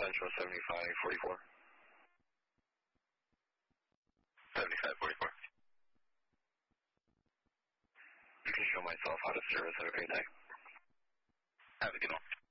Central 7544. 7544. You can show myself out of service. Have a great day. Have a good one.